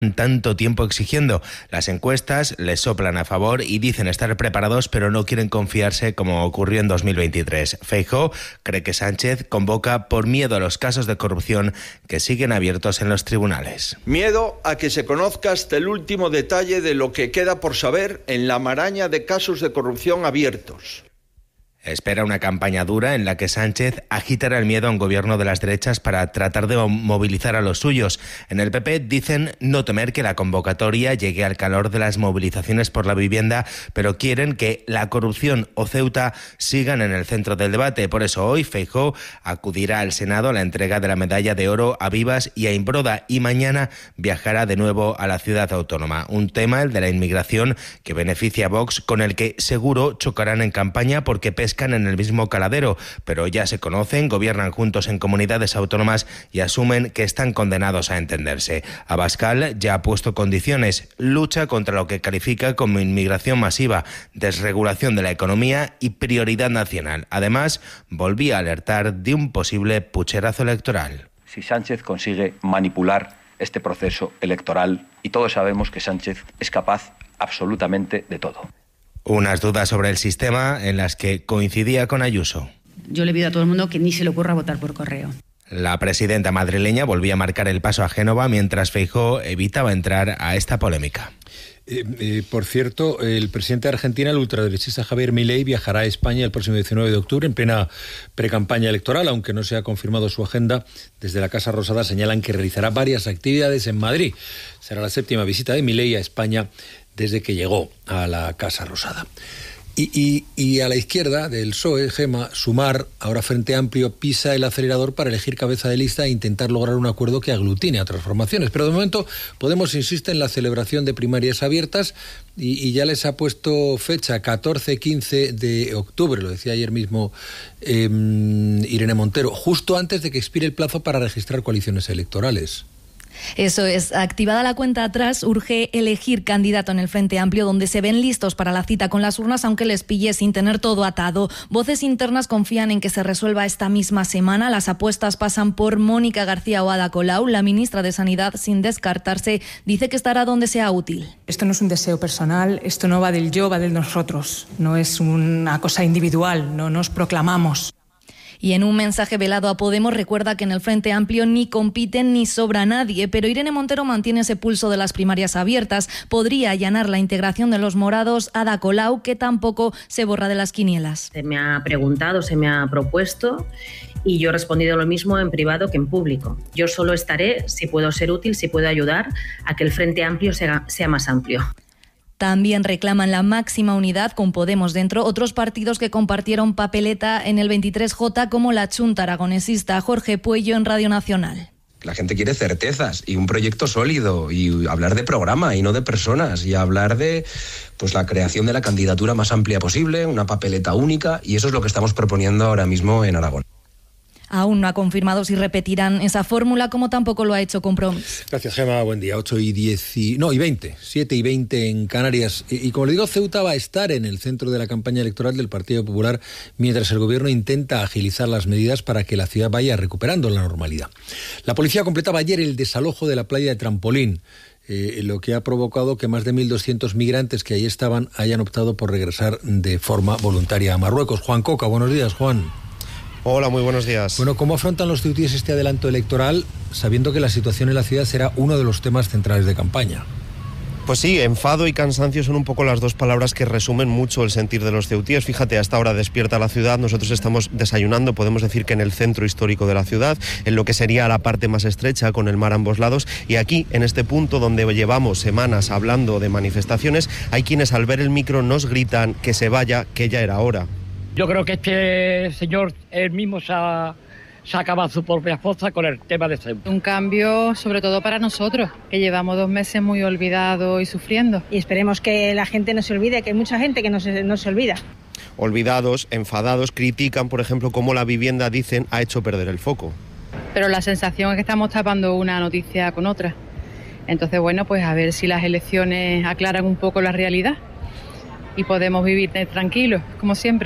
tanto tiempo exigiendo. Las encuestas les soplan a favor y dicen estar preparados, pero no quieren confiarse como ocurrió en 2023. Feijóo cree que Sánchez convoca por miedo a los casos de corrupción que siguen abiertos en los tribunales. Miedo a que se conozca hasta el último detalle de lo que queda por saber en la maraña de casos de corrupción abiertos. Espera una campaña dura en la que Sánchez agitará el miedo a un gobierno de las derechas para tratar de movilizar a los suyos. En el PP dicen no temer que la convocatoria llegue al calor de las movilizaciones por la vivienda, pero quieren que la corrupción o Ceuta sigan en el centro del debate. Por eso hoy Feijóo acudirá al Senado a la entrega de la medalla de oro a Vivas y a Imbroda y mañana viajará de nuevo a la ciudad autónoma. Un tema, el de la inmigración, que beneficia a Vox, con el que seguro chocarán en campaña porque pescan en el mismo caladero, pero ya se conocen, gobiernan juntos en comunidades autónomas y asumen que están condenados a entenderse. Abascal ya ha puesto condiciones: lucha contra lo que califica como inmigración masiva, desregulación de la economía y prioridad nacional. Además, volvía a alertar de un posible pucherazo electoral. Si Sánchez consigue manipular este proceso electoral, y todos sabemos que Sánchez es capaz absolutamente de todo. Unas dudas sobre el sistema en las que coincidía con Ayuso. Yo le pido a todo el mundo que ni se le ocurra votar por correo. La presidenta madrileña volvía a marcar el paso a Génova mientras Feijóo evitaba entrar a esta polémica. Por cierto, el presidente de Argentina, el ultraderechista Javier Milei, viajará a España el próximo 19 de octubre en plena precampaña electoral, aunque no se ha confirmado su agenda. Desde la Casa Rosada señalan que realizará varias actividades en Madrid. Será la 7ª visita de Milei a España desde que llegó a la Casa Rosada. Y a la izquierda del PSOE, Gema, Sumar, ahora Frente Amplio, pisa el acelerador para elegir cabeza de lista e intentar lograr un acuerdo que aglutine a otras formaciones. Pero de momento Podemos insiste en la celebración de primarias abiertas y ya les ha puesto fecha, 14-15 de octubre, lo decía ayer mismo Irene Montero, justo antes de que expire el plazo para registrar coaliciones electorales. Eso es, activada la cuenta atrás, urge elegir candidato en el Frente Amplio, donde se ven listos para la cita con las urnas, aunque les pille sin tener todo atado. Voces internas confían en que se resuelva esta misma semana. Las apuestas pasan por Mónica García o Ada Colau. La ministra de Sanidad, sin descartarse, dice que estará donde sea útil. Esto no es un deseo personal, esto no va del yo, va del nosotros. No es una cosa individual, no nos proclamamos. Y en un mensaje velado a Podemos recuerda que en el Frente Amplio ni compiten ni sobra nadie, pero Irene Montero mantiene ese pulso de las primarias abiertas. Podría allanar la integración de los morados Ada Colau, que tampoco se borra de las quinielas. Se me ha preguntado, se me ha propuesto y yo he respondido lo mismo en privado que en público. Yo solo estaré si puedo ser útil, si puedo ayudar a que el Frente Amplio sea más amplio. También reclaman la máxima unidad con Podemos dentro otros partidos que compartieron papeleta en el 23J, como la Chunta Aragonesista. Jorge Puello en Radio Nacional. La gente quiere certezas y un proyecto sólido y hablar de programa y no de personas y hablar de la creación de la candidatura más amplia posible, una papeleta única, y eso es lo que estamos proponiendo ahora mismo en Aragón. Aún no ha confirmado si repetirán esa fórmula, como tampoco lo ha hecho Compromís. Gracias, Gema. Buen día. 7:20 en Canarias. Y como le digo, Ceuta va a estar en el centro de la campaña electoral del Partido Popular mientras el gobierno intenta agilizar las medidas para que la ciudad vaya recuperando la normalidad. La policía completaba ayer el desalojo de la playa de Trampolín, lo que ha provocado que más de 1.200 migrantes que allí estaban hayan optado por regresar de forma voluntaria a Marruecos. Juan Coca, buenos días, Juan. Hola, muy buenos días. Bueno, ¿cómo afrontan los ceutíes este adelanto electoral, sabiendo que la situación en la ciudad será uno de los temas centrales de campaña? Pues sí, enfado y cansancio son un poco las dos palabras que resumen mucho el sentir de los ceutíes. Fíjate, a esta hora despierta la ciudad, nosotros estamos desayunando, podemos decir que en el centro histórico de la ciudad, en lo que sería la parte más estrecha, con el mar a ambos lados, y aquí, en este punto donde llevamos semanas hablando de manifestaciones, hay quienes al ver el micro nos gritan que se vaya, que ya era hora. Yo creo que este señor, él mismo se ha acabado su propia fosa con el tema de Ceuta. Un cambio sobre todo para nosotros, que llevamos 2 meses muy olvidados y sufriendo. Y esperemos que la gente no se olvide, que hay mucha gente que no se olvida. Olvidados, enfadados, critican, por ejemplo, cómo la vivienda, dicen, ha hecho perder el foco. Pero la sensación es que estamos tapando una noticia con otra. Entonces, bueno, pues a ver si las elecciones aclaran un poco la realidad y podemos vivir tranquilos, como siempre.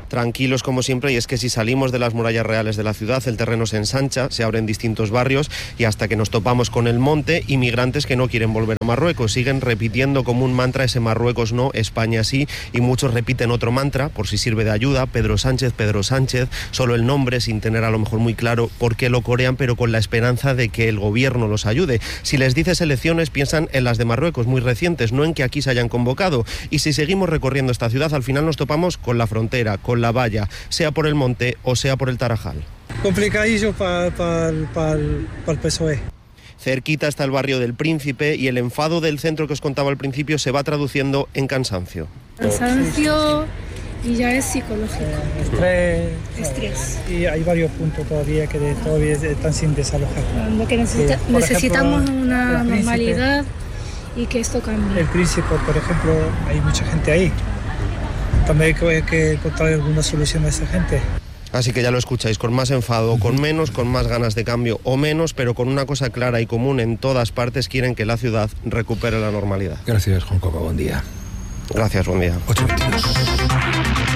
tranquilos como siempre, y es que si salimos de las murallas reales de la ciudad, el terreno se ensancha, se abren distintos barrios y hasta que nos topamos con el monte, inmigrantes que no quieren volver a Marruecos siguen repitiendo como un mantra ese Marruecos no, España sí, y muchos repiten otro mantra por si sirve de ayuda: Pedro Sánchez, solo el nombre, sin tener a lo mejor muy claro por qué lo corean, pero con la esperanza de que el gobierno los ayude. Si les dices elecciones, piensan en las de Marruecos, muy recientes, no en que aquí se hayan convocado. Y si seguimos recorriendo esta ciudad, al final nos topamos con la frontera, con la valla, sea por el monte o sea por el Tarajal. Complicadillo para el PSOE. Cerquita está el barrio del Príncipe y el enfado del centro que os contaba al principio se va traduciendo en cansancio. Cansancio y ya es psicológico. Estrés. Y hay varios puntos todavía que todavía están sin desalojar. Lo que necesitamos ejemplo, una normalidad y que esto cambie. El Príncipe, por ejemplo, hay mucha gente ahí. También hay que encontrar alguna solución a esa gente. Así que ya lo escucháis, con más enfado, con menos, con más ganas de cambio o menos, pero con una cosa clara y común en todas partes: quieren que la ciudad recupere la normalidad. Gracias, Juan Copa, buen día. Gracias, buen día. 8:22.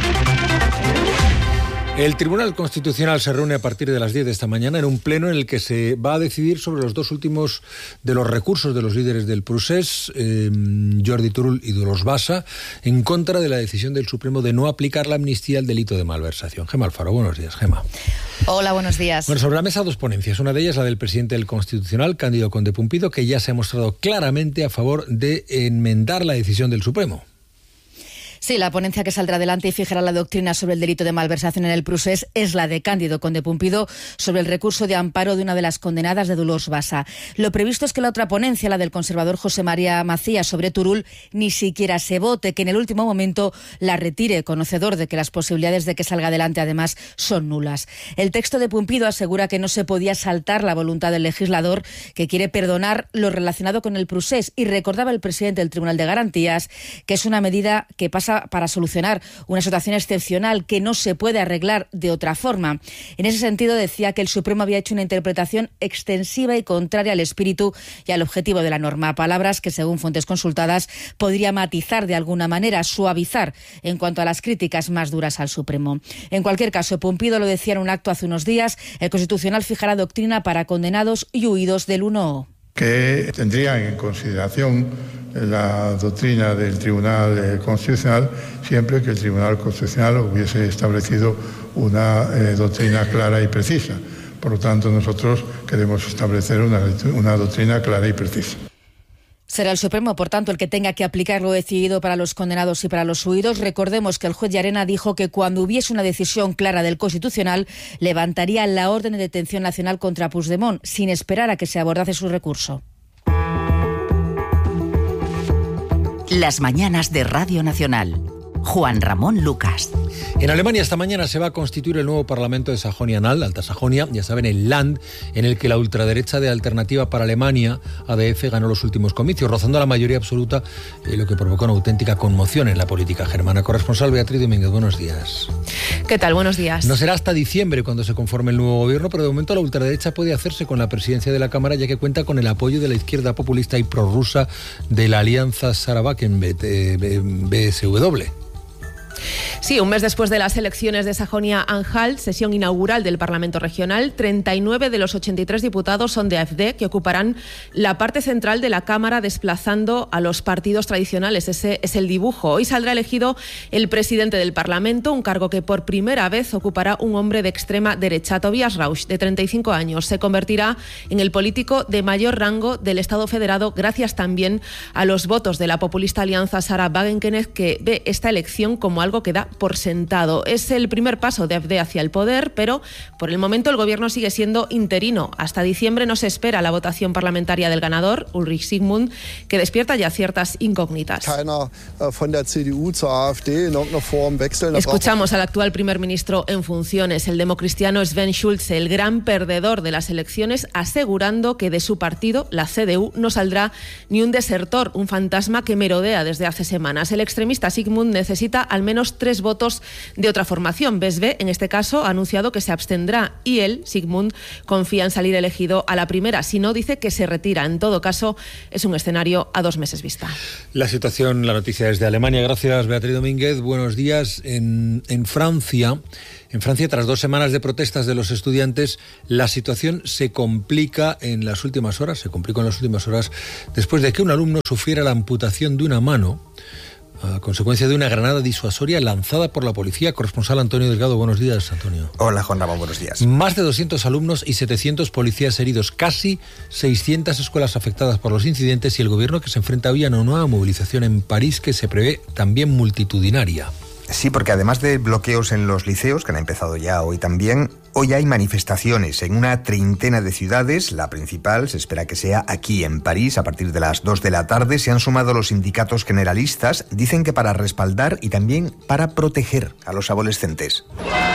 El Tribunal Constitucional se reúne a partir de las 10 de esta mañana en un pleno en el que se va a decidir sobre los dos últimos de los recursos de los líderes del Procés, Jordi Turull y Dolors Bassa, en contra de la decisión del Supremo de no aplicar la amnistía al delito de malversación. Gemma Alfaro, buenos días, Gemma. Hola, buenos días. Bueno, sobre la mesa dos ponencias. Una de ellas, la del presidente del Constitucional, Cándido Conde Pumpido, que ya se ha mostrado claramente a favor de enmendar la decisión del Supremo. Sí, la ponencia que saldrá adelante y fijará la doctrina sobre el delito de malversación en el Procés es la de Cándido Conde Pumpido sobre el recurso de amparo de una de las condenadas, de Dolors Bassa. Lo previsto es que la otra ponencia, la del conservador José María Macías sobre Turull, ni siquiera se vote, que en el último momento la retire, conocedor de que las posibilidades de que salga adelante además son nulas. El texto de Pumpido asegura que no se podía saltar la voluntad del legislador, que quiere perdonar lo relacionado con el Procés, y recordaba el presidente del Tribunal de Garantías que es una medida que pasa para solucionar una situación excepcional que no se puede arreglar de otra forma. En ese sentido, decía que el Supremo había hecho una interpretación extensiva y contraria al espíritu y al objetivo de la norma. Palabras que, según fuentes consultadas, podría matizar de alguna manera, suavizar en cuanto a las críticas más duras al Supremo. En cualquier caso, Pumpido lo decía en un acto hace unos días: el Constitucional fijará doctrina para condenados y huidos del 1O. Que tendrían en consideración la doctrina del Tribunal Constitucional siempre que el Tribunal Constitucional hubiese establecido una doctrina clara y precisa. Por lo tanto, nosotros queremos establecer una doctrina clara y precisa. Será el Supremo, por tanto, el que tenga que aplicar lo decidido para los condenados y para los huidos. Recordemos que el juez Llarena dijo que cuando hubiese una decisión clara del Constitucional, levantaría la orden de detención nacional contra Puigdemont, sin esperar a que se abordase su recurso. Las mañanas de Radio Nacional. Juan Ramón Lucas. En Alemania esta mañana se va a constituir el nuevo Parlamento de Sajonia-Anhalt, Alta Sajonia, ya saben, el Land, en el que la ultraderecha de Alternativa para Alemania, ADF, ganó los últimos comicios, rozando la mayoría absoluta, lo que provocó una auténtica conmoción en la política germana. Corresponsal Beatriz Domínguez, buenos días. ¿Qué tal? Buenos días. No será hasta diciembre cuando se conforme el nuevo gobierno, pero de momento la ultraderecha puede hacerse con la presidencia de la Cámara, ya que cuenta con el apoyo de la izquierda populista y prorrusa de la alianza Sarah-Wagenknecht-BSW. Sí, un mes después de las elecciones de Sajonia-Anhalt, sesión inaugural del Parlamento Regional, 39 de los 83 diputados son de AfD, que ocuparán la parte central de la Cámara, desplazando a los partidos tradicionales. Ese es el dibujo. Hoy saldrá elegido el presidente del Parlamento, un cargo que por primera vez ocupará un hombre de extrema derecha. Tobias Rauch, de 35 años, se convertirá en el político de mayor rango del Estado federado, gracias también a los votos de la populista alianza Sarah-Wagenknecht, que ve esta elección como algo que da por sentado. Es el primer paso de AfD hacia el poder, pero por el momento el gobierno sigue siendo interino. Hasta diciembre no se espera la votación parlamentaria del ganador, Ulrich Sigmund, que despierta ya ciertas incógnitas. Escuchamos al actual primer ministro en funciones, el democristiano Sven Schulze, el gran perdedor de las elecciones, asegurando que de su partido, la CDU, no saldrá ni un desertor, un fantasma que merodea desde hace semanas. El extremista Sigmund necesita al menos menos 3 votos de otra formación. BSB, en este caso, ha anunciado que se abstendrá y él, Sigmund, confía en salir elegido a la primera. Si no, dice que se retira. En todo caso, es un escenario a 2 meses vista. La noticia es de Alemania. Gracias, Beatriz Domínguez. Buenos días. En Francia, tras 2 semanas de protestas de los estudiantes, la situación se complicó en las últimas horas después de que un alumno sufriera la amputación de una mano a consecuencia de una granada disuasoria lanzada por la policía. Corresponsal Antonio Delgado, buenos días, Antonio. Hola, Juan Ramón, buenos días. Más de 200 alumnos y 700 policías heridos, casi 600 escuelas afectadas por los incidentes y el gobierno que se enfrenta hoy a una nueva movilización en París que se prevé también multitudinaria. Sí, porque además de bloqueos en los liceos, que han empezado ya hoy también, hoy hay manifestaciones en una treintena de ciudades. La principal se espera que sea aquí en París a partir de las 2 de la tarde. Se han sumado los sindicatos generalistas, dicen que para respaldar y también para proteger a los adolescentes.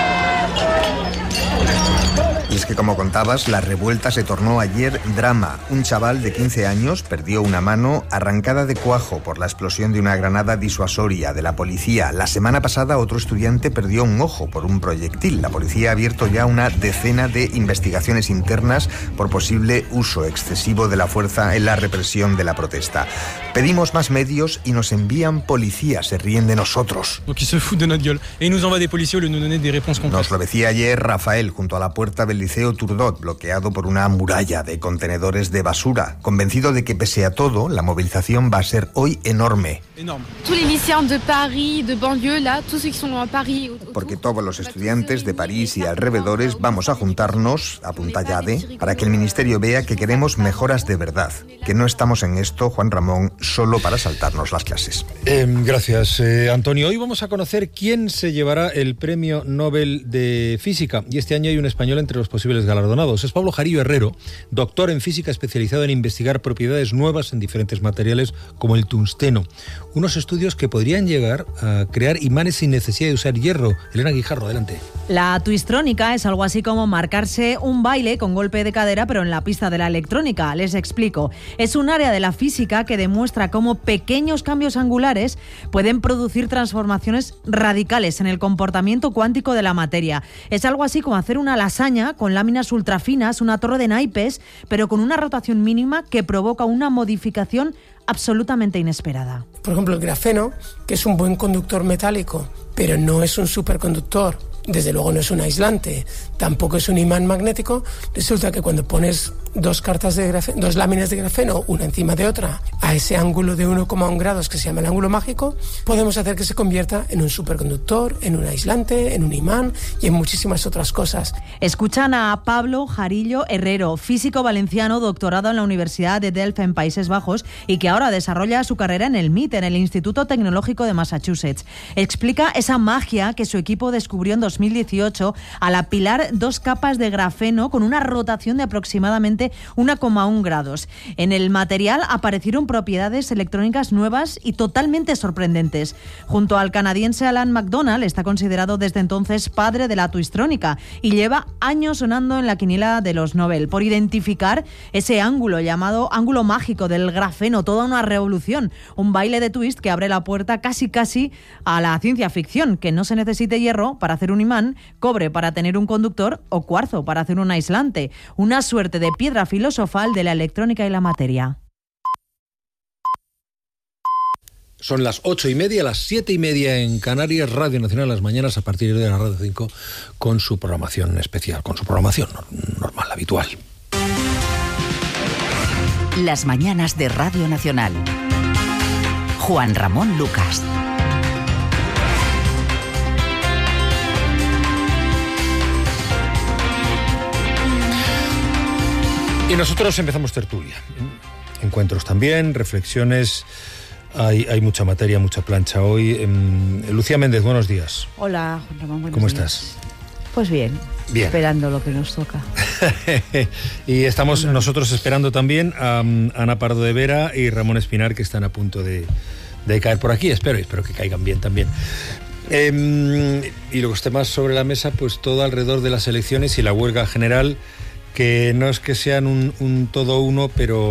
Y es que, como contabas, la revuelta se tornó ayer drama. Un chaval de 15 años perdió una mano arrancada de cuajo por la explosión de una granada disuasoria de la policía. La semana pasada otro estudiante perdió un ojo por un proyectil. La policía ha abierto ya una decena de investigaciones internas por posible uso excesivo de la fuerza en la represión de la protesta. Pedimos más medios y nos envían policías, se ríen de nosotros. Nos lo decía ayer Rafael junto a la puerta del Liceo Turdot, bloqueado por una muralla de contenedores de basura, convencido de que pese a todo, la movilización va a ser hoy enorme. Porque todos los estudiantes de París y alrededores vamos a juntarnos, apunta Yade, para que el Ministerio vea que queremos mejoras de verdad, que no estamos en esto, Juan Ramón, solo para saltarnos las clases. Gracias, Antonio. Hoy vamos a conocer quién se llevará el Premio Nobel de Física, y este año hay un español entre los posibles galardonados. Es Pablo Jarillo Herrero, doctor en física especializado en investigar propiedades nuevas en diferentes materiales como el tungsteno. Unos estudios que podrían llegar a crear imanes sin necesidad de usar hierro. Elena Guijarro, adelante. La twistrónica es algo así como marcarse un baile con golpe de cadera, pero en la pista de la electrónica. Les explico. Es un área de la física que demuestra cómo pequeños cambios angulares pueden producir transformaciones radicales en el comportamiento cuántico de la materia. Es algo así como hacer una lasaña con láminas ultrafinas, una torre de naipes, pero con una rotación mínima que provoca una modificación absolutamente inesperada. Por ejemplo, el grafeno, que es un buen conductor metálico, pero no es un superconductor, desde luego no es un aislante, tampoco es un imán magnético. Resulta que cuando pones dos láminas de grafeno, una encima de otra, a ese ángulo de 1,1 grados que se llama el ángulo mágico, podemos hacer que se convierta en un superconductor, en un aislante, en un imán y en muchísimas otras cosas. Escuchan a Pablo Jarillo Herrero, físico valenciano, doctorado en la Universidad de Delft en Países Bajos y que ahora desarrolla su carrera en el MIT, en el Instituto Tecnológico de Massachusetts. Explica esa magia que su equipo descubrió en 2018 al apilar 2 capas de grafeno con una rotación de aproximadamente 1,1 grados. En el material aparecieron propiedades electrónicas nuevas y totalmente sorprendentes. Junto al canadiense Alan McDonald, está considerado desde entonces padre de la twistrónica y lleva años sonando en la quiniela de los Nobel por identificar ese ángulo llamado ángulo mágico del grafeno, toda una revolución, un baile de twist que abre la puerta casi a la ciencia ficción, que no se necesite hierro para hacer un imán, cobre para tener un conductor o cuarzo para hacer un aislante, una suerte de piedra filosofal de la electrónica y la materia. Son las 8:30, las 7:30 en Canarias, Radio Nacional las mañanas a partir de la Radio 5 con su programación especial, con su programación normal, habitual. Las mañanas de Radio Nacional. Juan Ramón Lucas. Y nosotros empezamos tertulia. Encuentros también, reflexiones. Hay mucha materia, mucha plancha hoy. Lucía Méndez, buenos días. Hola, Juan Ramón, buenos ¿Cómo días. estás? Pues bien, esperando lo que nos toca. Y estamos nosotros esperando también a Ana Pardo de Vera y Ramón Espinar, que están a punto de caer por aquí. Espero que caigan bien también. Y los temas sobre la mesa, pues todo alrededor de las elecciones y la huelga general, que no es que sean un todo uno, pero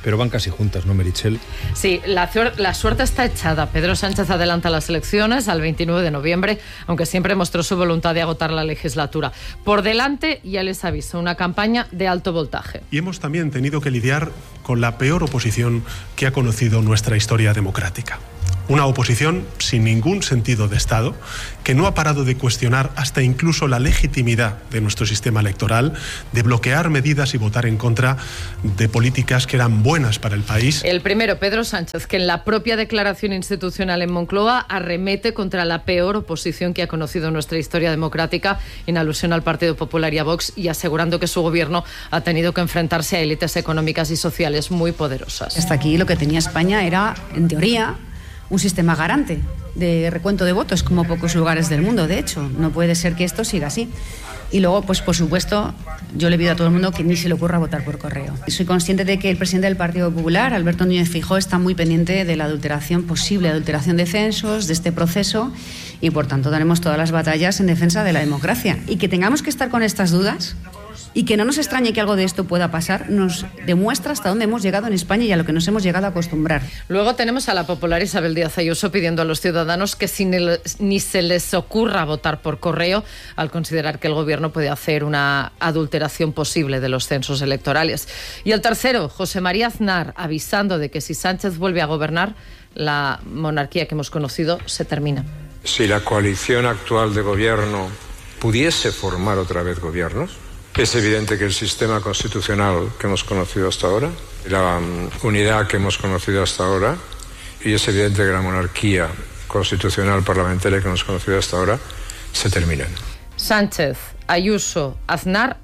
pero van casi juntas, ¿no, Meritxell? Sí, la suerte está echada. Pedro Sánchez adelanta las elecciones al 29 de noviembre, aunque siempre mostró su voluntad de agotar la legislatura. Por delante, ya les aviso, una campaña de alto voltaje. Y hemos también tenido que lidiar con la peor oposición que ha conocido nuestra historia democrática. Una oposición sin ningún sentido de Estado, que no ha parado de cuestionar hasta incluso la legitimidad de nuestro sistema electoral, de bloquear medidas y votar en contra de políticas que eran buenas para el país. El primero, Pedro Sánchez, que en la propia declaración institucional en Moncloa arremete contra la peor oposición que ha conocido nuestra historia democrática, en alusión al Partido Popular y a Vox, y asegurando que su gobierno ha tenido que enfrentarse a élites económicas y sociales muy poderosas. Hasta aquí lo que tenía España era, en teoría, un sistema garante de recuento de votos, como pocos lugares del mundo, de hecho. No puede ser que esto siga así. Y luego, pues por supuesto, yo le pido a todo el mundo que ni se le ocurra votar por correo. Soy consciente de que el presidente del Partido Popular, Alberto Núñez Feijóo, está muy pendiente de la posible adulteración de censos, de este proceso, y por tanto daremos todas las batallas en defensa de la democracia. Y que tengamos que estar con estas dudas, y que no nos extrañe que algo de esto pueda pasar, nos demuestra hasta dónde hemos llegado en España y a lo que nos hemos llegado a acostumbrar. Luego tenemos a la popular Isabel Díaz Ayuso pidiendo a los ciudadanos que ni se les ocurra votar por correo, al considerar que el gobierno puede hacer una adulteración posible de los censos electorales. Y el tercero, José María Aznar, avisando de que si Sánchez vuelve a gobernar, la monarquía que hemos conocido se termina. Si la coalición actual de gobierno pudiese formar otra vez gobiernos, es evidente que el sistema constitucional que hemos conocido hasta ahora, la unidad que hemos conocido hasta ahora, y es evidente que la monarquía constitucional parlamentaria que hemos conocido hasta ahora, se terminan. Sánchez, Ayuso, Aznar,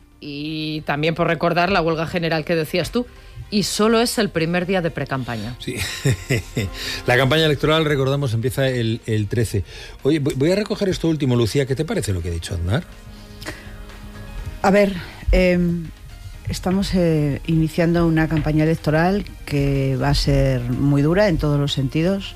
y también por recordar la huelga general que decías tú, y solo es el primer día de precampaña. Sí, la campaña electoral, recordamos, empieza el 13. Oye, voy a recoger esto último, Lucía, ¿qué te parece lo que ha dicho Aznar? A ver, estamos iniciando una campaña electoral que va a ser muy dura en todos los sentidos.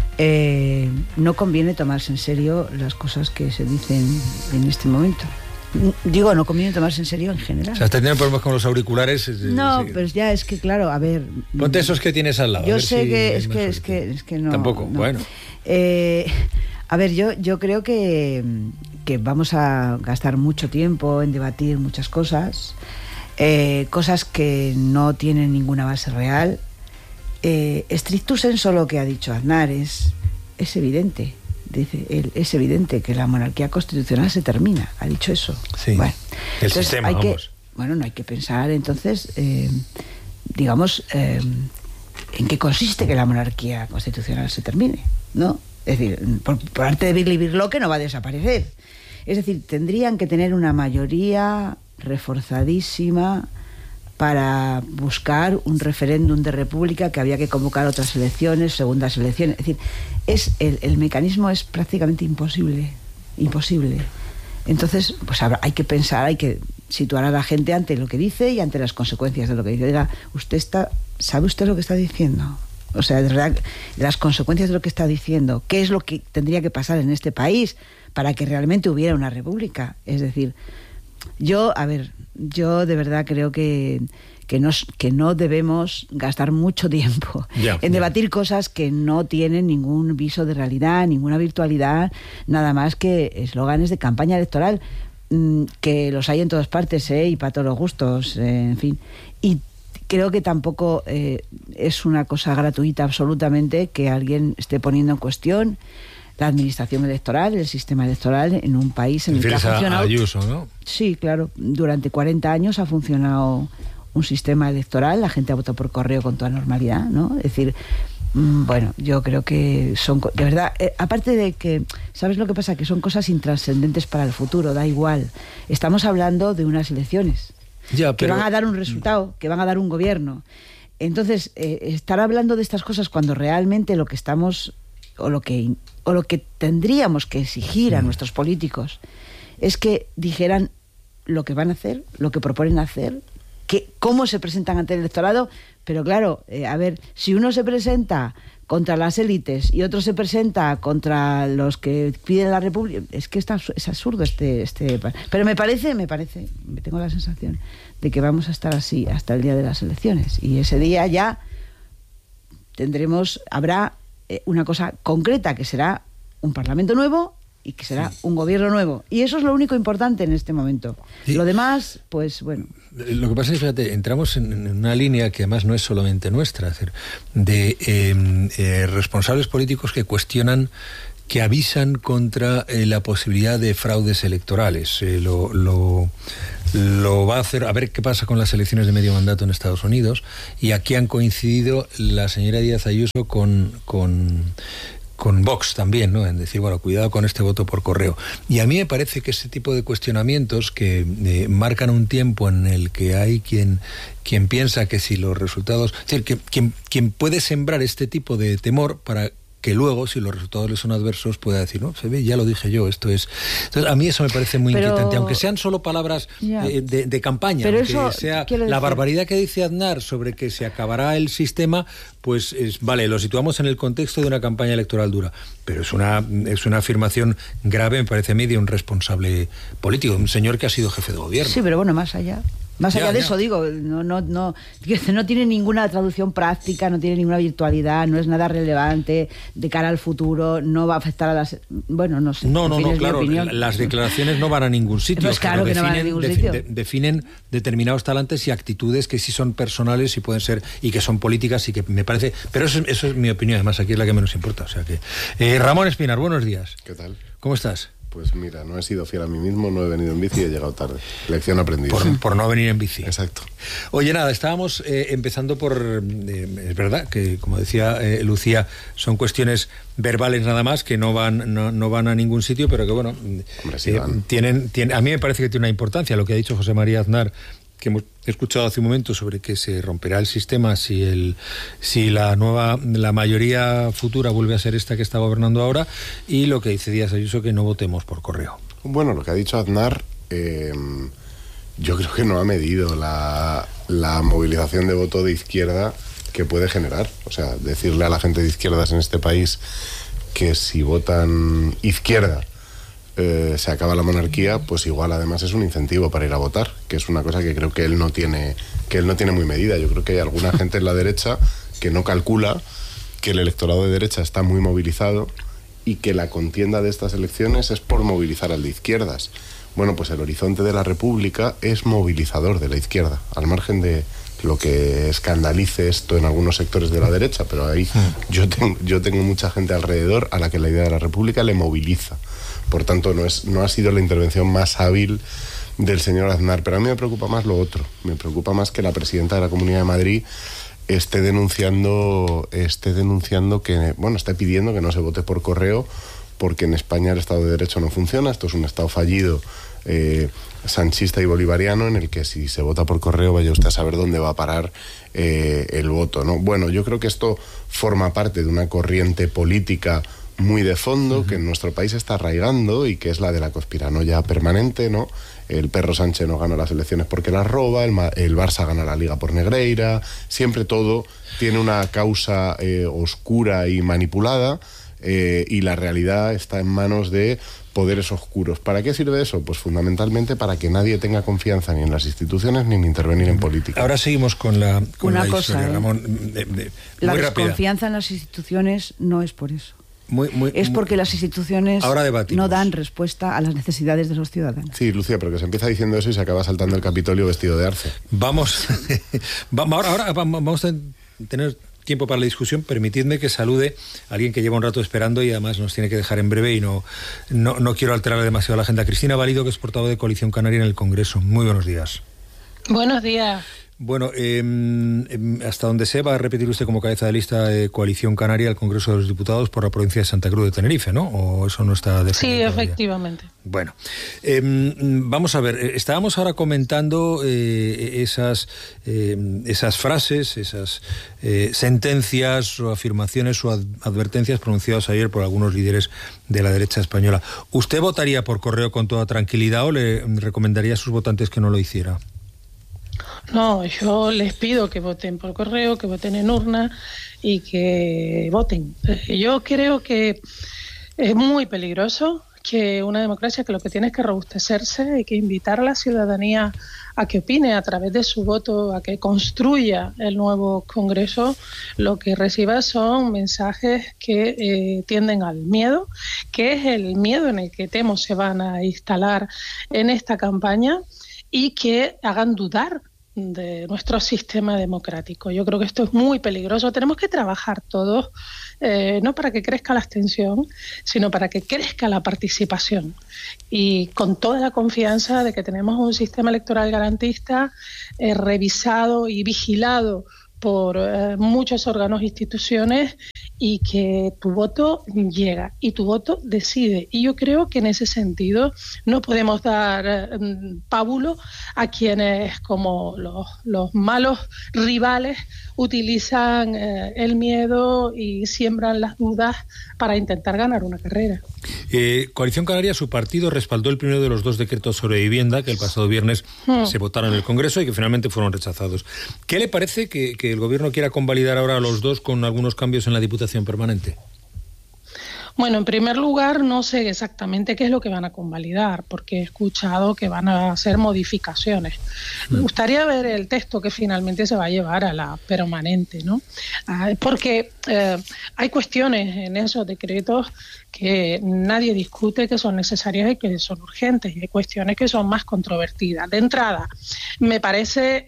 No conviene tomarse en serio las cosas que se dicen en este momento. Digo, no conviene tomarse en serio en general. O sea, ¿estás teniendo problemas con los auriculares? No, pues ya es que, claro, a ver... Ponte esos que tienes al lado. Yo sé que es que no... Tampoco, no. Bueno. A ver, yo creo que vamos a gastar mucho tiempo en debatir muchas cosas, cosas que no tienen ninguna base real. Stricto sensu lo que ha dicho Aznar es evidente. Dice él, es evidente que la monarquía constitucional se termina, ha dicho eso. Sí, bueno, el sistema, vamos. No hay que pensar entonces, digamos, en qué consiste que la monarquía constitucional se termine, ¿no? Es decir, por arte de Birli que no va a desaparecer. Es decir, tendrían que tener una mayoría reforzadísima para buscar un referéndum de república, que había que convocar otras elecciones, segundas elecciones. Es decir, el mecanismo es prácticamente imposible. Entonces, pues hay que pensar, hay que situar a la gente ante lo que dice y ante las consecuencias de lo que dice. Diga, ¿sabe usted lo que está diciendo? O sea, de verdad, las consecuencias de lo que está diciendo, qué es lo que tendría que pasar en este país para que realmente hubiera una república. Es decir, yo de verdad creo que no debemos gastar mucho tiempo en debatir cosas que no tienen ningún viso de realidad, ninguna virtualidad, nada más que eslóganes de campaña electoral, que los hay en todas partes, y para todos los gustos, en fin. Y creo que tampoco es una cosa gratuita absolutamente que alguien esté poniendo en cuestión la administración electoral, el sistema electoral en un país en el que ha funcionado... Ayuso, ¿no? Sí, claro. Durante 40 años ha funcionado un sistema electoral, la gente ha votado por correo con toda normalidad, ¿no? Es decir, bueno, yo creo que son... De verdad, aparte de que... ¿Sabes lo que pasa? Que son cosas intrascendentes para el futuro, da igual. Estamos hablando de unas elecciones que van a dar un resultado, que van a dar un gobierno. Entonces, estar hablando de estas cosas cuando realmente lo que estamos... o lo que tendríamos que exigir a nuestros políticos es que dijeran lo que van a hacer, lo que proponen hacer, cómo se presentan ante el electorado, pero claro, a ver, si uno se presenta contra las élites y otro se presenta contra los que piden la república, es que es absurdo pero me parece, tengo la sensación de que vamos a estar así hasta el día de las elecciones, y ese día ya habrá una cosa concreta, que será un parlamento nuevo y que será un gobierno nuevo, y eso es lo único importante en este momento. Sí. Lo demás, pues bueno. Lo que pasa es, fíjate, entramos en una línea que además no es solamente nuestra, es decir, de responsables políticos que cuestionan, que avisan contra la posibilidad de fraudes electorales. Lo va a hacer, a ver qué pasa con las elecciones de medio mandato en Estados Unidos, y aquí han coincidido la señora Díaz Ayuso con Vox también, ¿no? En decir, bueno, cuidado con este voto por correo. Y a mí me parece que ese tipo de cuestionamientos que marcan un tiempo en el que hay quien piensa que si los resultados... Es decir, quien puede sembrar este tipo de temor para que luego, si los resultados le son adversos, pueda decir, no, se ve, ya lo dije yo, esto es... Entonces, a mí eso me parece muy inquietante, aunque sean solo palabras de campaña, pero aunque eso, sea la barbaridad que dice Aznar sobre que se acabará el sistema, pues vale, lo situamos en el contexto de una campaña electoral dura, pero es una afirmación grave, me parece a mí, de un responsable político, un señor que ha sido jefe de gobierno. Sí, pero bueno, más allá de eso, digo, no tiene ninguna traducción práctica, no tiene ninguna virtualidad, no es nada relevante de cara al futuro, no va a afectar a las... Bueno, no sé. No, claro, las declaraciones no van a ningún sitio. Pues claro que no van a ningún sitio. Definen determinados talantes y actitudes que sí son personales y pueden ser, y que son políticas, y que me parece... Pero eso es mi opinión, además aquí es la que menos importa. O sea que... Ramón Espinar, buenos días. ¿Qué tal? ¿Cómo estás? Pues mira, no he sido fiel a mí mismo, no he venido en bici y he llegado tarde. Lección aprendida. Por no venir en bici. Exacto. Oye, nada, estábamos empezando por... es verdad que, como decía Lucía, son cuestiones verbales nada más, que no van a ningún sitio, pero que bueno... Hombre, sí van. A mí me parece que tiene una importancia lo que ha dicho José María Aznar, que hemos escuchado hace un momento, sobre que se romperá el sistema si la mayoría futura vuelve a ser esta que está gobernando ahora, y lo que dice Díaz Ayuso, que no votemos por correo. Bueno, lo que ha dicho Aznar, yo creo que no ha medido la movilización de voto de izquierda que puede generar. O sea, decirle a la gente de izquierdas en este país que si votan izquierda se acaba la monarquía, pues igual además es un incentivo para ir a votar, que es una cosa que creo que él no tiene muy medida. Yo creo que hay alguna gente en la derecha que no calcula que el electorado de derecha está muy movilizado y que la contienda de estas elecciones es por movilizar al de izquierdas. Bueno, pues el horizonte de la República es movilizador de la izquierda, al margen de lo que escandalice esto en algunos sectores de la derecha, pero ahí yo tengo mucha gente alrededor a la que la idea de la República le moviliza. Por tanto, no ha sido la intervención más hábil del señor Aznar, pero a mí me preocupa más lo otro. Me preocupa más que la presidenta de la Comunidad de Madrid esté denunciando que, bueno, esté pidiendo que no se vote por correo, porque en España el Estado de Derecho no funciona. Esto es un Estado fallido, sanchista y bolivariano, en el que si se vota por correo vaya usted a saber dónde va a parar el voto, ¿no? Bueno, yo creo que esto forma parte de una corriente política muy de fondo que en nuestro país está arraigando, y que es la de la conspiranoia permanente, ¿no? El perro Sánchez no gana las elecciones porque las roba, el Barça gana la Liga por Negreira, siempre todo tiene una causa oscura y manipulada, y la realidad está en manos de poderes oscuros. ¿Para qué sirve eso? Pues fundamentalmente para que nadie tenga confianza ni en las instituciones ni en intervenir en política. Ahora seguimos con la historia, Ramón. La desconfianza en las instituciones no es por eso. Es porque las instituciones no dan respuesta a las necesidades de los ciudadanos. Sí, Lucía, pero que se empieza diciendo eso y se acaba saltando el Capitolio vestido de arce. Ahora vamos a tener tiempo para la discusión. Permitidme que salude a alguien que lleva un rato esperando y además nos tiene que dejar en breve, y no quiero alterar demasiado la agenda. Cristina Valido, que es portavoz de Coalición Canaria en el Congreso. Muy buenos días. Buenos días. Bueno, hasta donde sé, va a repetir usted como cabeza de lista de Coalición Canaria al Congreso de los Diputados por la provincia de Santa Cruz de Tenerife, ¿no? ¿O eso no está definido? Sí, efectivamente. Bueno, vamos a ver, estábamos ahora comentando esas frases, esas sentencias o afirmaciones o advertencias pronunciadas ayer por algunos líderes de la derecha española. ¿Usted votaría por correo con toda tranquilidad o le recomendaría a sus votantes que no lo hiciera? No, yo les pido que voten por correo, que voten en urna y que voten. Yo creo que es muy peligroso que una democracia que lo que tiene es que robustecerse y que invitar a la ciudadanía a que opine a través de su voto, a que construya el nuevo Congreso, lo que reciba son mensajes que tienden al miedo, que es el miedo en el que temo se van a instalar en esta campaña y que hagan dudar de nuestro sistema democrático. Yo creo que esto es muy peligroso. Tenemos que trabajar todos, no para que crezca la abstención, sino para que crezca la participación. Y con toda la confianza de que tenemos un sistema electoral garantista, revisado y vigilado por muchos órganos e instituciones, y que tu voto llega y tu voto decide. Y yo creo que en ese sentido no podemos dar pábulo a quienes, como los malos rivales, utilizan el miedo y siembran las dudas para intentar ganar una carrera. Coalición Canaria, su partido respaldó el primero de los 2 decretos sobre vivienda que el pasado viernes se votaron en el Congreso y que finalmente fueron rechazados. ¿Qué le parece que el Gobierno quiera convalidar ahora los 2 con algunos cambios en la Diputación Permanente? Bueno, en primer lugar, no sé exactamente qué es lo que van a convalidar, porque he escuchado que van a hacer modificaciones. Me gustaría ver el texto que finalmente se va a llevar a la permanente, ¿no? Porque hay cuestiones en esos decretos que nadie discute, que son necesarias y que son urgentes, y hay cuestiones que son más controvertidas. De entrada, me parece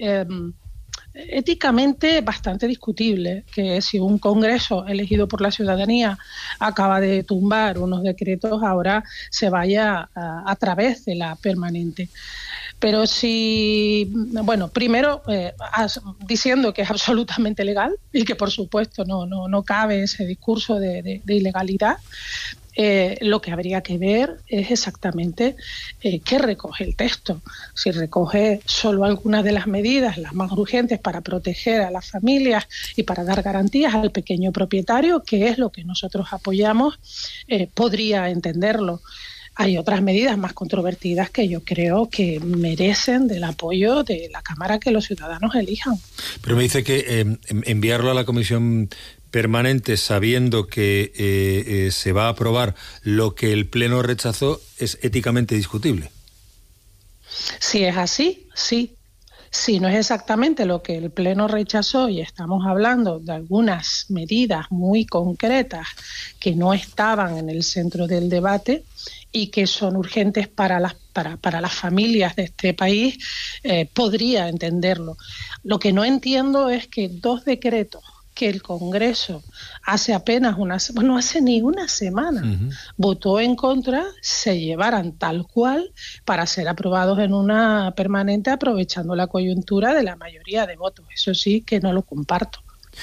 éticamente bastante discutible que si un Congreso elegido por la ciudadanía acaba de tumbar unos decretos, ahora se vaya a través de la permanente. Pero si, bueno, primero diciendo que es absolutamente legal y que por supuesto no cabe ese discurso de ilegalidad. Lo que habría que ver es exactamente qué recoge el texto. Si recoge solo algunas de las medidas, las más urgentes para proteger a las familias y para dar garantías al pequeño propietario, que es lo que nosotros apoyamos, podría entenderlo. Hay otras medidas más controvertidas que yo creo que merecen del apoyo de la Cámara que los ciudadanos elijan. Pero me dice que enviarlo a la Comisión Permanente sabiendo que se va a aprobar lo que el Pleno rechazó es éticamente discutible. Si es así, sí. Si no es exactamente lo que el Pleno rechazó y estamos hablando de algunas medidas muy concretas que no estaban en el centro del debate y que son urgentes para las familias de este país, podría entenderlo. Lo que no entiendo es que 2 decretos que el Congreso hace ni una semana votó en contra, se llevaran tal cual para ser aprobados en una permanente aprovechando la coyuntura de la mayoría de votos. Eso sí que no lo comparto.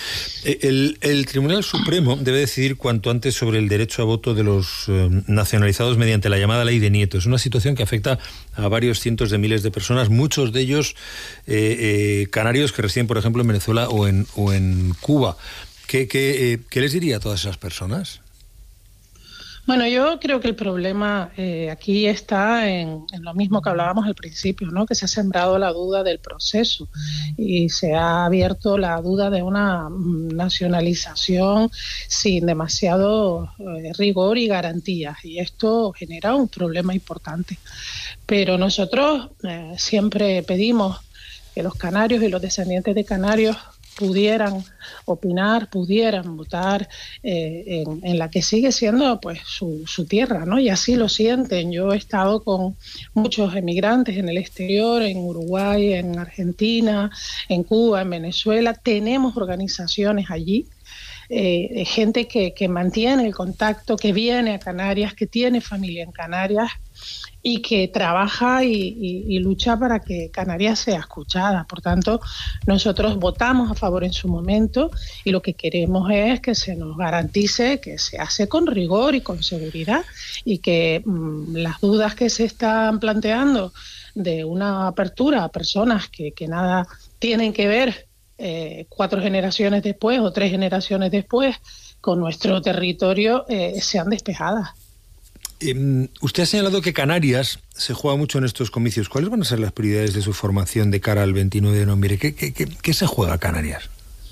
El Tribunal Supremo debe decidir cuanto antes sobre el derecho a voto de los nacionalizados mediante la llamada ley de Nieto. Es una situación que afecta a varios cientos de miles de personas, muchos de ellos canarios que residen, por ejemplo, en Venezuela o en Cuba. ¿Qué les diría a todas esas personas? Bueno, yo creo que el problema aquí está en lo mismo que hablábamos al principio, ¿no? Que se ha sembrado la duda del proceso y se ha abierto la duda de una nacionalización sin demasiado rigor y garantías, y esto genera un problema importante. Pero nosotros siempre pedimos que los canarios y los descendientes de canarios pudieran opinar, pudieran votar en la que sigue siendo pues su tierra, ¿no? Y así lo sienten. Yo he estado con muchos emigrantes en el exterior, en Uruguay, en Argentina, en Cuba, en Venezuela. Tenemos organizaciones allí, gente que mantiene el contacto, que viene a Canarias, que tiene familia en Canarias y que trabaja y lucha para que Canarias sea escuchada. Por tanto, nosotros votamos a favor en su momento y lo que queremos es que se nos garantice que se hace con rigor y con seguridad y que las dudas que se están planteando de una apertura a personas que nada tienen que ver 4 generaciones después o 3 generaciones después con nuestro territorio sean despejadas. Usted ha señalado que Canarias se juega mucho en estos comicios. ¿Cuáles van a ser las prioridades de su formación de cara al 29 de noviembre? ¿Qué se juega Canarias?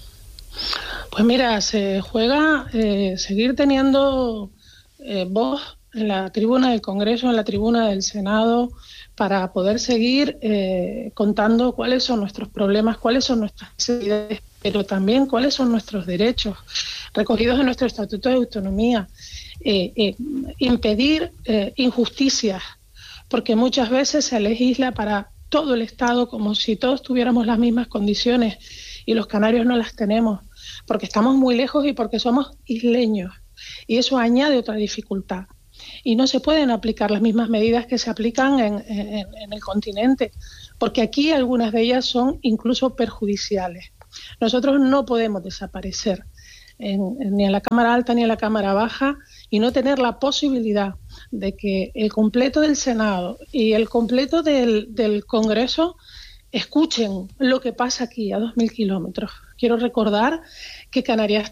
Pues mira, se juega seguir teniendo voz en la tribuna del Congreso, en la tribuna del Senado, para poder seguir contando cuáles son nuestros problemas, cuáles son nuestras necesidades, pero también cuáles son nuestros derechos recogidos en nuestro Estatuto de Autonomía. Impedir injusticias, porque muchas veces se legisla para todo el Estado como si todos tuviéramos las mismas condiciones y los canarios no las tenemos, porque estamos muy lejos y porque somos isleños, y eso añade otra dificultad. Y no se pueden aplicar las mismas medidas que se aplican en el continente, porque aquí algunas de ellas son incluso perjudiciales. Nosotros no podemos desaparecer ni en la Cámara Alta ni en la Cámara Baja y no tener la posibilidad de que el completo del Senado y el completo del Congreso escuchen lo que pasa aquí a 2.000 kilómetros. Quiero recordar que Canarias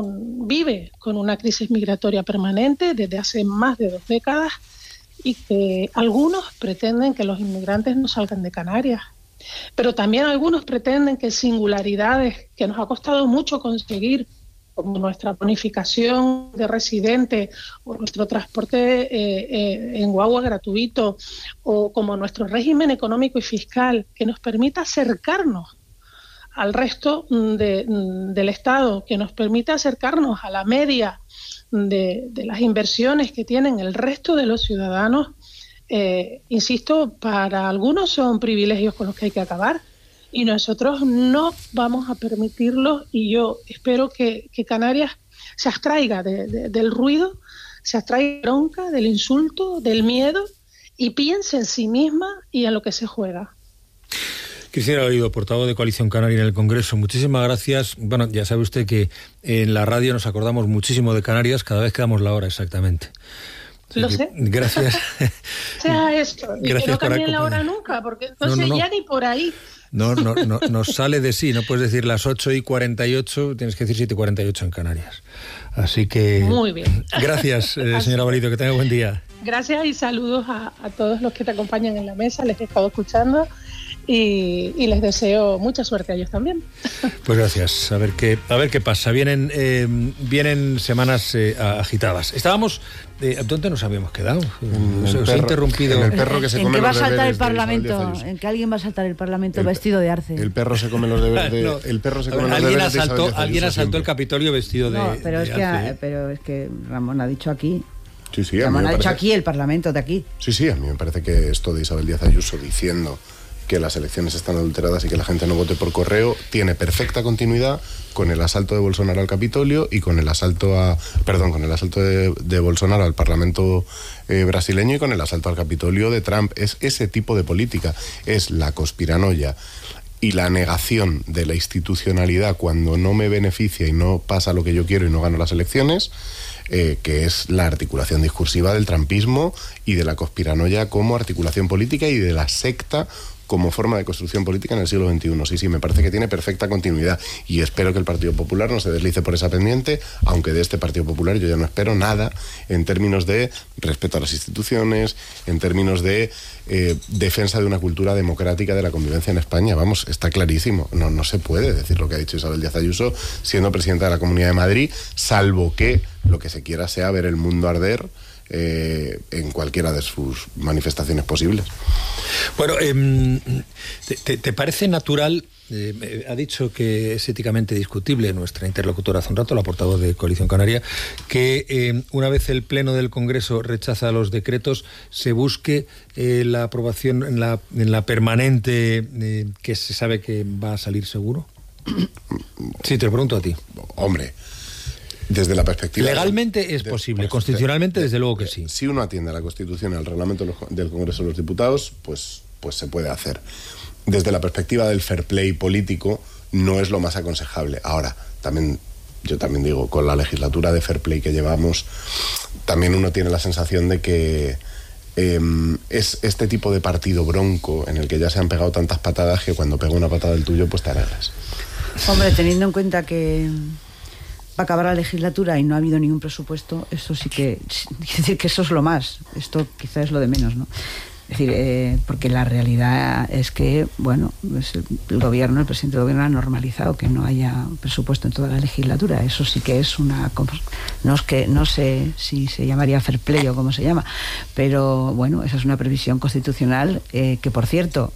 vive con una crisis migratoria permanente desde hace más de 2 décadas y que algunos pretenden que los inmigrantes no salgan de Canarias. Pero también algunos pretenden que singularidades que nos ha costado mucho conseguir, como nuestra bonificación de residente o nuestro transporte en guagua gratuito, o como nuestro régimen económico y fiscal, que nos permita acercarnos al resto del Estado, que nos permita acercarnos a la media de las inversiones que tienen el resto de los ciudadanos, insisto, para algunos son privilegios con los que hay que acabar. Y nosotros no vamos a permitirlo, y yo espero que Canarias se abstraiga del ruido, se abstraiga de la bronca, del insulto, del miedo, y piense en sí misma y en lo que se juega. Cristina Loido, portavoz de Coalición Canaria en el Congreso, muchísimas gracias. Bueno, ya sabe usted que en la radio nos acordamos muchísimo de Canarias cada vez que damos la hora exactamente. Lo sé. Gracias. Sea esto, y que no cambien la hora nunca, porque entonces no. Ya ni por ahí. No, nos sale de sí, no puedes decir las 8:48, tienes que decir 7:48 en Canarias. Así que... Muy bien. Gracias, señora Barito, que tenga buen día. Gracias y saludos a todos los que te acompañan en la mesa, les he estado escuchando y les deseo mucha suerte a ellos también. Pues gracias, a ver qué pasa. Vienen semanas agitadas. Estábamos... ¿Dónde nos habíamos quedado? Os he interrumpido. En el perro que se come los deberes. ¿En qué va a saltar el Parlamento? ¿En que alguien va a saltar el Parlamento vestido de arce? El perro se come los deberes de... No. El perro se come los deberes de Isabel Díaz Alguien asaltó el Capitolio vestido de... No, pero es que Ramón ha dicho aquí... Sí, Ramón ha dicho aquí, el Parlamento de aquí. Sí, a mí me parece que esto de Isabel Díaz Ayuso diciendo que las elecciones están adulteradas y que la gente no vote por correo tiene perfecta continuidad con el asalto de Bolsonaro al Capitolio y con el asalto de Bolsonaro al Parlamento brasileño y con el asalto al Capitolio de Trump. Es ese tipo de política, es la conspiranoia y la negación de la institucionalidad cuando no me beneficia y no pasa lo que yo quiero y no gano las elecciones, que es la articulación discursiva del trumpismo y de la conspiranoia como articulación política y de la secta como forma de construcción política en el siglo XXI. Sí, me parece que tiene perfecta continuidad y espero que el Partido Popular no se deslice por esa pendiente, aunque de este Partido Popular yo ya no espero nada en términos de respeto a las instituciones, en términos de defensa de una cultura democrática de la convivencia en España. Vamos, está clarísimo. No se puede decir lo que ha dicho Isabel Díaz Ayuso siendo presidenta de la Comunidad de Madrid, salvo que lo que se quiera sea ver el mundo arder en cualquiera de sus manifestaciones posibles. Bueno, ¿te parece natural? Ha dicho que es éticamente discutible nuestra interlocutora hace un rato, la portavoz de Coalición Canaria, que una vez el Pleno del Congreso rechaza los decretos, se busque la aprobación en la permanente que se sabe que va a salir seguro. Sí, te lo pregunto a ti. Hombre, desde la perspectiva... Legalmente es posible, constitucionalmente desde luego que sí. Si uno atiende a la Constitución y al reglamento del Congreso de los Diputados, pues se puede hacer. Desde la perspectiva del fair play político, no es lo más aconsejable. Ahora, yo también digo, con la legislatura de fair play que llevamos, también uno tiene la sensación de que es este tipo de partido bronco en el que ya se han pegado tantas patadas que cuando pega una patada el tuyo, pues te alegras. Hombre, teniendo en cuenta que va a acabar la legislatura y no ha habido ningún presupuesto, eso sí que decir que eso es lo más, esto quizás es lo de menos, ¿no? Es decir, porque la realidad es que, bueno, pues el presidente del gobierno ha normalizado que no haya presupuesto en toda la legislatura. Eso sí que es una... No sé si se llamaría fair play o cómo se llama, pero bueno, esa es una previsión constitucional que, por cierto,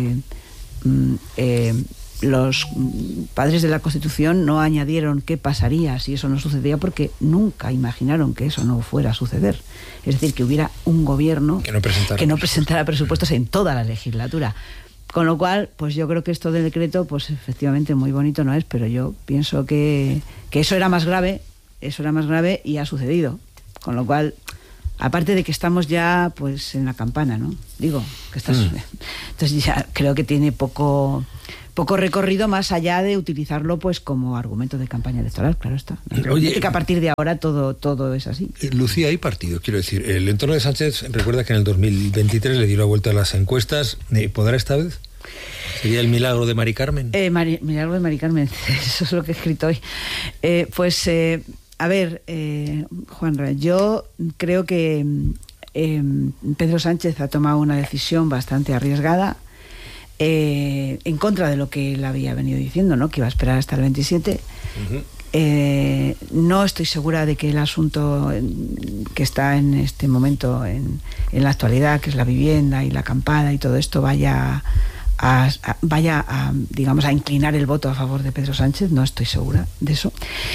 los padres de la Constitución no añadieron qué pasaría si eso no sucedía, porque nunca imaginaron que eso no fuera a suceder. Es decir, que hubiera un gobierno que no presentara presupuestos en toda la legislatura. Con lo cual, pues yo creo que esto del decreto, pues efectivamente muy bonito no es, pero yo pienso que eso era más grave y ha sucedido. Con lo cual, aparte de que estamos ya pues en la campana, ¿no? Digo, que estás... Entonces ya creo que tiene poco recorrido más allá de utilizarlo pues como argumento de campaña electoral, claro está. Oye, que a partir de ahora todo es así. Lucía, hay partido, quiero decir, el entorno de Sánchez, recuerda que en el 2023 le dio la vuelta a las encuestas, ¿podrá esta vez? ¿Sería el milagro de Mari Carmen? Milagro de Mari Carmen, eso es lo que he escrito hoy. A ver, Juanra, yo creo que Pedro Sánchez ha tomado una decisión bastante arriesgada, en contra de lo que él había venido diciendo, ¿no? Que iba a esperar hasta el 27. No estoy segura de que el asunto que está en este momento en la actualidad, que es la vivienda y la acampada y todo esto, vaya a digamos, a inclinar el voto a favor de Pedro Sánchez. No estoy segura de eso.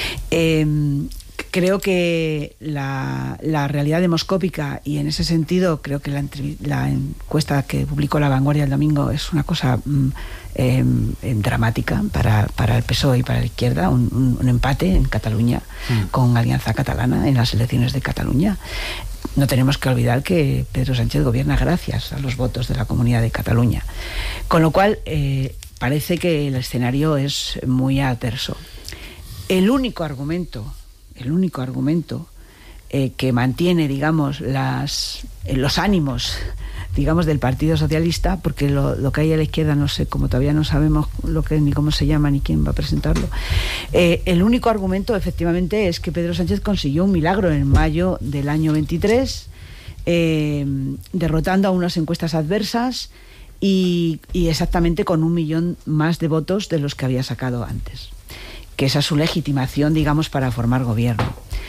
Creo que la realidad demoscópica, y en ese sentido creo que la encuesta que publicó La Vanguardia el domingo es una cosa dramática para el PSOE y para la izquierda, un empate en Cataluña con Alianza Catalana en las elecciones de Cataluña. No tenemos que olvidar que Pedro Sánchez gobierna gracias a los votos de la Comunidad de Cataluña, con lo cual parece que el escenario es muy adverso. El único argumento que mantiene, digamos, los ánimos, digamos, del Partido Socialista, porque lo que hay a la izquierda no sé, como todavía no sabemos ni cómo se llama ni quién va a presentarlo, el único argumento efectivamente es que Pedro Sánchez consiguió un milagro en mayo del año 23, derrotando a unas encuestas adversas y exactamente con 1 millón más de votos de los que había sacado antes, que esa es su legitimación, digamos, para formar gobierno.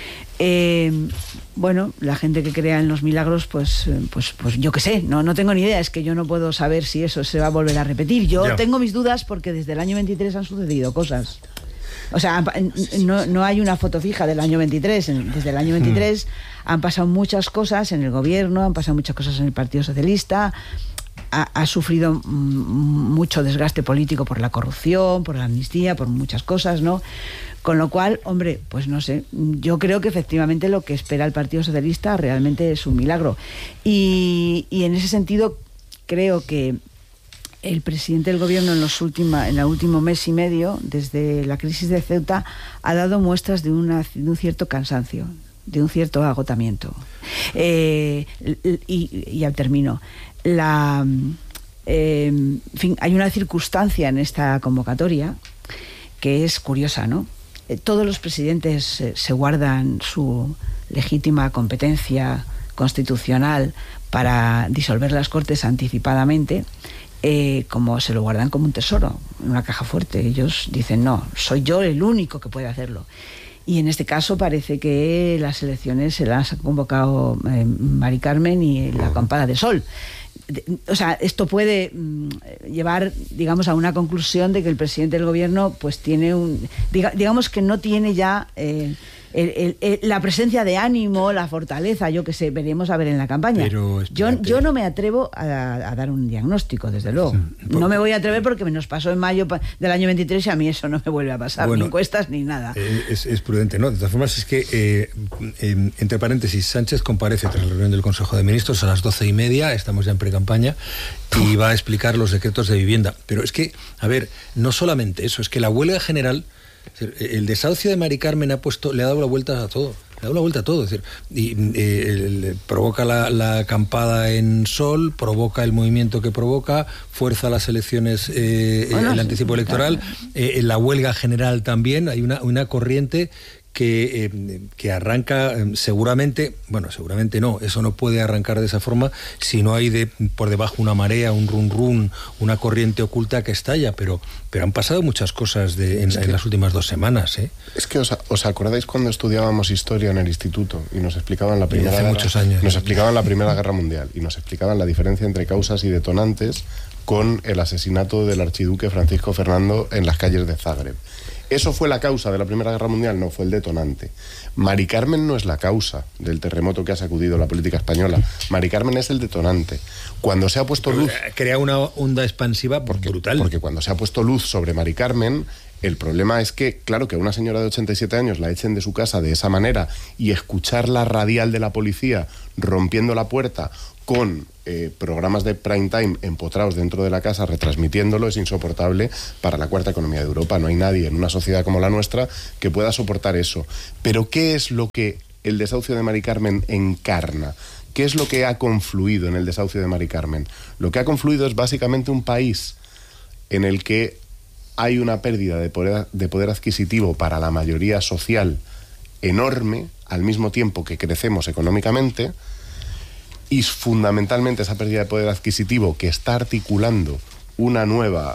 Bueno, la gente que crea en los milagros, pues yo qué sé, no tengo ni idea, es que yo no puedo saber si eso se va a volver a repetir. Yo tengo mis dudas porque desde el año 23 han sucedido cosas. O sea, no hay una foto fija del año 23. Desde el año 23 han pasado muchas cosas en el gobierno, han pasado muchas cosas en el Partido Socialista. Ha sufrido mucho desgaste político por la corrupción, por la amnistía, por muchas cosas, ¿no? Con lo cual, hombre, pues no sé, yo creo que efectivamente lo que espera el Partido Socialista realmente es un milagro. Y en ese sentido creo que el presidente del gobierno en el último mes y medio, desde la crisis de Ceuta, ha dado muestras de un cierto cansancio, de un cierto agotamiento. Y ya termino. En fin, hay una circunstancia en esta convocatoria que es curiosa, ¿no? Todos los presidentes se guardan su legítima competencia constitucional para disolver las Cortes anticipadamente, como se lo guardan como un tesoro, en una caja fuerte. Ellos dicen, no, soy yo el único que puede hacerlo. Y en este caso parece que las elecciones se las ha convocado Mari Carmen y la acampada de Sol. O sea, esto puede llevar, digamos, a una conclusión de que el presidente del gobierno pues tiene digamos que no tiene ya la presencia de ánimo, la fortaleza, yo que sé, veremos a ver en la campaña. Pero yo no me atrevo a dar un diagnóstico, desde luego. No me voy a atrever porque nos pasó en mayo del año 23 y a mí eso no me vuelve a pasar, ni encuestas ni nada. Es prudente, ¿no? De todas formas, es que, entre paréntesis, Sánchez comparece tras la reunión del Consejo de Ministros a las 12:30, estamos ya en pre-campaña, y va a explicar los decretos de vivienda. Pero es que, a ver, no solamente eso, es que la huelga general, el desahucio de Mari Carmen le ha dado la vuelta a todo. Es decir, provoca la acampada en Sol, provoca el movimiento que provoca, fuerza las elecciones, el anticipo electoral, la huelga general también. Hay una corriente que arranca seguramente no, eso no puede arrancar de esa forma si no hay por debajo una marea, un run, una corriente oculta que estalla, pero han pasado muchas cosas en las últimas 2 semanas. Es que os acordáis cuando estudiábamos historia en el instituto y nos explicaban la Primera Guerra, muchos años. Nos explicaban la Primera Guerra Mundial y nos explicaban la diferencia entre causas y detonantes con el asesinato del archiduque Francisco Fernando en las calles de Zagreb. ¿Eso fue la causa de la Primera Guerra Mundial? No, fue el detonante. Mari Carmen no es la causa del terremoto que ha sacudido la política española. Mari Carmen es el detonante. Cuando se ha puesto luz... Crea una onda expansiva brutal. Porque cuando se ha puesto luz sobre Mari Carmen, el problema es que, claro, que a una señora de 87 años la echen de su casa de esa manera y escuchar la radial de la policía rompiendo la puerta con programas de prime time empotrados dentro de la casa retransmitiéndolo es insoportable para la cuarta economía de Europa. No hay nadie en una sociedad como la nuestra que pueda soportar eso. Pero ¿qué es lo que el desahucio de Mari Carmen encarna? ¿Qué es lo que ha confluido en el desahucio de Mari Carmen? Lo que ha confluido es básicamente un país en el que hay una pérdida de poder adquisitivo para la mayoría social enorme, al mismo tiempo que crecemos económicamente. Y fundamentalmente esa pérdida de poder adquisitivo que está articulando una nueva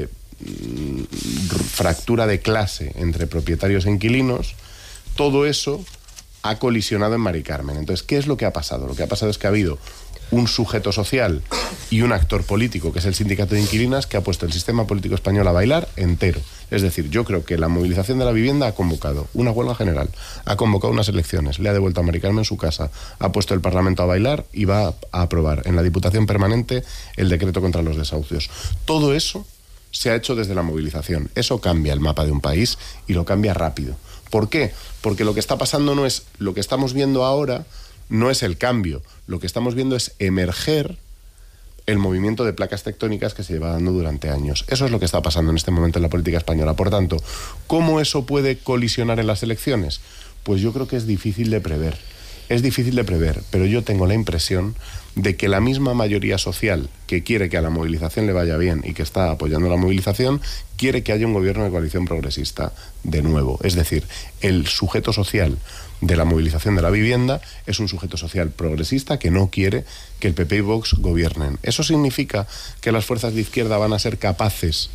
fractura de clase entre propietarios e inquilinos, todo eso ha colisionado en Mari Carmen. Entonces, ¿qué es lo que ha pasado? Lo que ha pasado es que ha habido un sujeto social y un actor político, que es el sindicato de inquilinas, que ha puesto el sistema político español a bailar entero. Es decir, yo creo que la movilización de la vivienda ha convocado una huelga general, ha convocado unas elecciones, le ha devuelto a Mari Carmen su casa, ha puesto el Parlamento a bailar y va a aprobar en la Diputación Permanente el decreto contra los desahucios. Todo eso se ha hecho desde la movilización. Eso cambia el mapa de un país y lo cambia rápido. ¿Por qué? Porque lo que está pasando no es lo que estamos viendo ahora, no es el cambio. Lo que estamos viendo es emerger el movimiento de placas tectónicas que se lleva dando durante años. Eso es lo que está pasando en este momento en la política española. Por tanto, ¿cómo eso puede colisionar en las elecciones? Pues yo creo que es difícil de prever. Es difícil de prever, pero yo tengo la impresión de que la misma mayoría social que quiere que a la movilización le vaya bien y que está apoyando la movilización, quiere que haya un gobierno de coalición progresista de nuevo. Es decir, el sujeto social de la movilización de la vivienda es un sujeto social progresista que no quiere que el PP y Vox gobiernen. ¿Eso significa que las fuerzas de izquierda van a ser capaces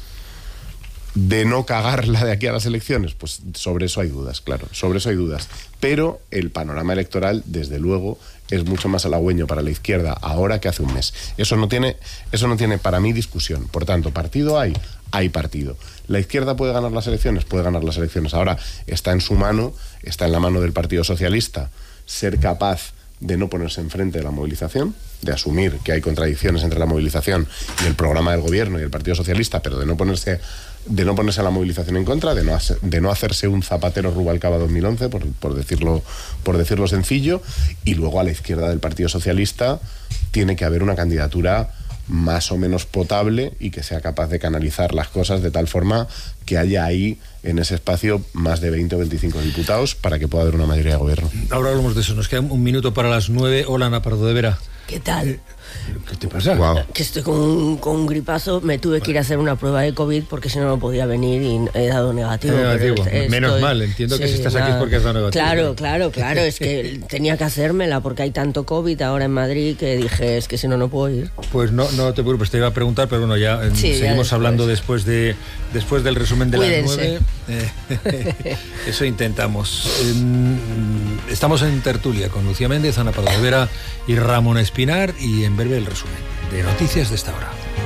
de no cagarla de aquí a las elecciones? Pues sobre eso hay dudas, claro, sobre eso hay dudas. Pero el panorama electoral, desde luego, es mucho más halagüeño para la izquierda ahora que hace un mes. Eso no tiene para mí discusión. Por tanto, partido hay partido. ¿La izquierda puede ganar las elecciones? Puede ganar las elecciones. Ahora está en su mano, está en la mano del Partido Socialista, ser capaz de no ponerse enfrente de la movilización, de asumir que hay contradicciones entre la movilización y el programa del gobierno y el Partido Socialista, pero de no ponerse a la movilización en contra, de no hacerse un Zapatero Rubalcaba 2011, por decirlo sencillo. Y luego a la izquierda del Partido Socialista tiene que haber una candidatura más o menos potable y que sea capaz de canalizar las cosas de tal forma que haya ahí en ese espacio más de 20 o 25 diputados para que pueda haber una mayoría de gobierno. Ahora hablamos de eso, nos queda un minuto para las 9. Hola, Ana Pardo de Vera. ¿Qué tal? ¿Qué te pasa? Wow. Que estoy con un gripazo, me tuve que ir a hacer una prueba de COVID porque si no, no podía venir y he dado negativo. Menos mal, entiendo que si estás aquí es porque has dado negativo. Claro, es que tenía que hacérmela porque hay tanto COVID ahora en Madrid que dije, es que si no, no puedo ir. Pues no te preocupes, te iba a preguntar, pero bueno, seguimos hablando después del resumen de Cuídense. las 9. Eso intentamos. Estamos en tertulia con Lucía Méndez, Ana Pardo de Vera y Ramón Espinar, y en breve el resumen de noticias de esta hora.